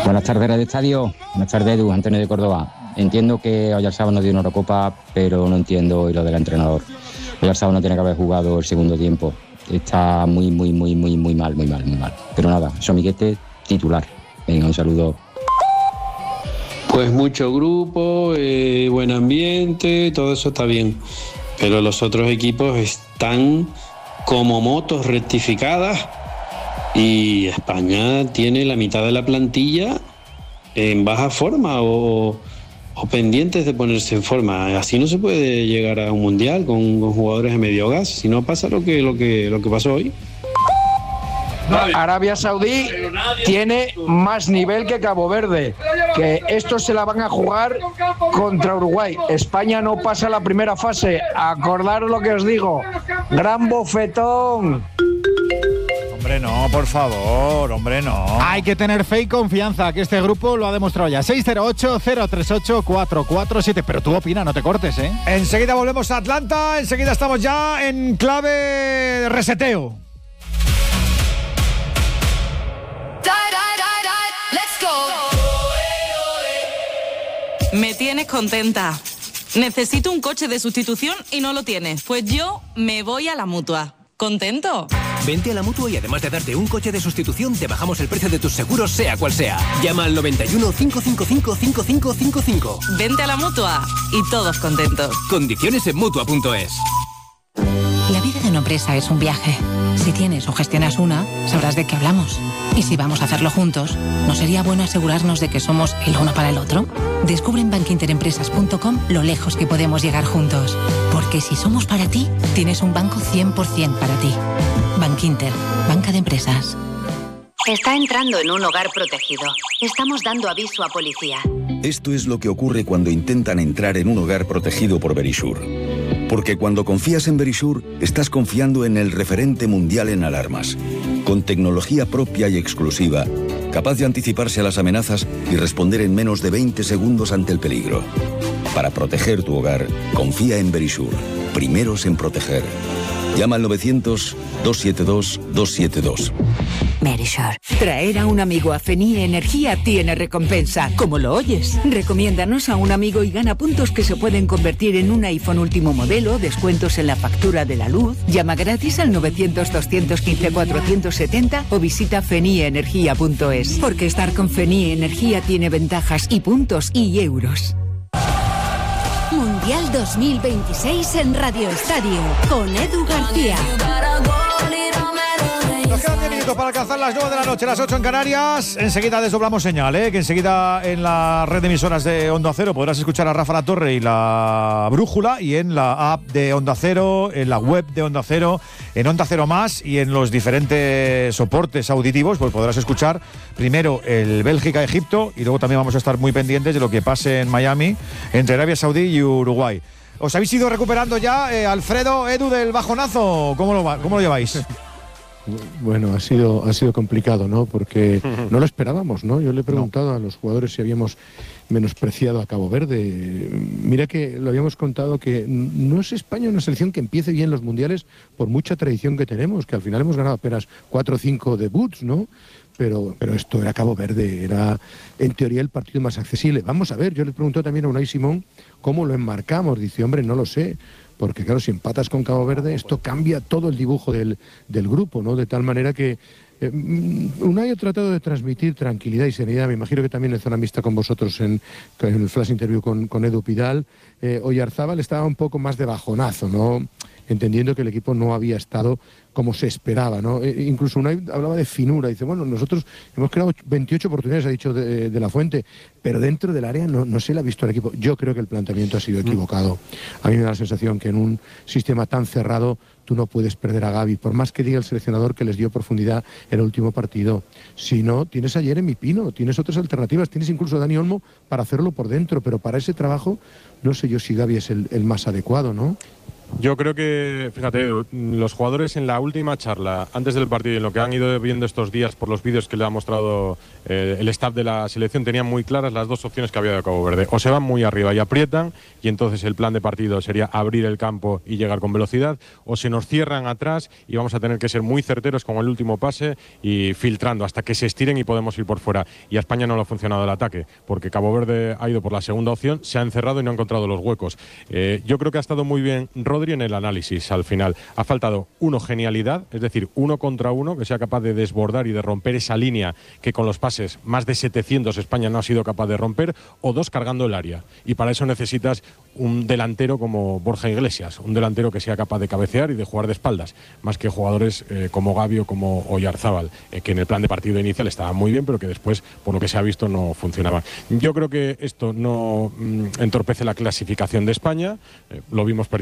Buenas tardes, Radio Estadio. Buenas tardes, Edu, Antonio de Córdoba. Entiendo que Oyarzabal nos dio una Eurocopa, pero no entiendo hoy lo del entrenador. Oyarzabal no tiene que haber jugado el segundo tiempo. Está muy mal. Pero nada, Somiguete titular. Venga, un saludo. Pues mucho grupo, buen ambiente, todo eso está bien. Pero los otros equipos están como motos rectificadas y España tiene la mitad de la plantilla en baja forma o pendientes de ponerse en forma. Así no se puede llegar a un mundial con jugadores de medio gas. Si no pasa lo que pasó hoy. Arabia Saudí tiene más nivel que Cabo Verde, que estos se la van a jugar contra Uruguay. España no pasa la primera fase. Acordaros lo que os digo. Gran bofetón. Hombre, no, por favor, hombre, no. Hay que tener fe y confianza, que este grupo lo ha demostrado ya. 608-038-447. Pero tú opina, no te cortes, ¿eh? Enseguida volvemos a Atlanta, enseguida estamos ya en clave reseteo. Me tienes contenta. Necesito un coche de sustitución y no lo tienes. Pues yo me voy a la Mutua. ¿Contento? Vente a la Mutua y además de darte un coche de sustitución, te bajamos el precio de tus seguros, sea cual sea. Llama al 91 555 5555. Vente a la Mutua y todos contentos. Condiciones en Mutua.es. La vida de una empresa es un viaje. Si tienes o gestionas una, sabrás de qué hablamos. Y si vamos a hacerlo juntos, ¿no sería bueno asegurarnos de que somos el uno para el otro? Descubre en bankinterempresas.com lo lejos que podemos llegar juntos. Porque si somos para ti, tienes un banco 100% para ti. Bankinter, banca de empresas. Está entrando en un hogar protegido. Estamos dando aviso a policía. Esto es lo que ocurre cuando intentan entrar en un hogar protegido por Verisure. Porque cuando confías en Verisure, estás confiando en el referente mundial en alarmas. Con tecnología propia y exclusiva, capaz de anticiparse a las amenazas y responder en menos de 20 segundos ante el peligro. Para proteger tu hogar, confía en Verisure. Primeros en proteger. Llama al 900-272-272. Verisure. Traer a un amigo a Feni Energía tiene recompensa. ¿Cómo lo oyes? Recomiéndanos a un amigo y gana puntos que se pueden convertir en un iPhone último modelo, descuentos en la factura de la luz. Llama gratis al 900-215-470 o visita fenienergia.es. Porque estar con Feni Energía tiene ventajas y puntos y euros. Mundial 2026 en Radio Estadio con Edu García. Nos quedan 10 minutos para alcanzar las 9 de la noche, las 8 en Canarias. Enseguida desdoblamos señal, que enseguida en la red de emisoras de Onda Cero podrás escuchar a Rafa La Torre y la Brújula, y en la app de Onda Cero, en la web de Onda Cero, en Onda Cero Más y en los diferentes soportes auditivos, pues podrás escuchar primero el Bélgica-Egipto y luego también vamos a estar muy pendientes de lo que pase en Miami entre Arabia Saudí y Uruguay. ¿Os habéis ido recuperando ya, Alfredo, Edu, del bajonazo? ¿Cómo lo lleváis? Bueno, ha sido complicado, ¿no? Porque no lo esperábamos, ¿no? Yo le he preguntado a los jugadores si habíamos menospreciado a Cabo Verde. Mira que lo habíamos contado que no es España una selección que empiece bien los mundiales por mucha tradición que tenemos, que al final hemos ganado apenas 4 o 5 debuts, ¿no? Pero esto era Cabo Verde, era en teoría el partido más accesible. Vamos a ver, yo le pregunto también a Unai Simón cómo lo enmarcamos. Dice, hombre, no lo sé. Porque claro, si empatas con Cabo Verde, esto cambia todo el dibujo del grupo, ¿no? De tal manera que Unai ha tratado de transmitir tranquilidad y serenidad. Me imagino que también en zona mixta con vosotros en el flash interview con Edu Pidal. Oyarzabal estaba un poco más de bajonazo, ¿no? Entendiendo que el equipo no había estado como se esperaba, ¿no? Incluso Unai hablaba de finura, dice, bueno, nosotros hemos creado 28 oportunidades, ha dicho de la Fuente, pero dentro del área no se le ha visto al equipo. Yo creo que el planteamiento ha sido equivocado. A mí me da la sensación que en un sistema tan cerrado tú no puedes perder a Gavi, por más que diga el seleccionador que les dio profundidad en el último partido. Si no, tienes a Jeremy Pino, tienes otras alternativas, tienes incluso a Dani Olmo para hacerlo por dentro, pero para ese trabajo no sé yo si Gavi es el más adecuado, ¿no? Yo creo que, fíjate, los jugadores en la última charla, antes del partido, y en lo que han ido viendo estos días por los vídeos que le ha mostrado el staff de la selección, tenían muy claras las dos opciones que había de Cabo Verde. O se van muy arriba y aprietan, y entonces el plan de partido sería abrir el campo y llegar con velocidad, o se nos cierran atrás y vamos a tener que ser muy certeros con el último pase y filtrando hasta que se estiren y podemos ir por fuera. Y a España no le ha funcionado el ataque, porque Cabo Verde ha ido por la segunda opción, se ha encerrado y no ha encontrado los huecos. Yo creo que ha estado muy bien Rodri en el análisis al final. Ha faltado genialidad, es decir, 1 contra 1, que sea capaz de desbordar y de romper esa línea que con los pases más de 700 España no ha sido capaz de romper, o 2 cargando el área. Y para eso necesitas un delantero como Borja Iglesias, un delantero que sea capaz de cabecear y de jugar de espaldas, más que jugadores como Gavi o como Oyarzábal, que en el plan de partido inicial estaban muy bien, pero que después, por lo que se ha visto, no funcionaban. Yo creo que esto no entorpece la clasificación de España, lo vimos perdiendo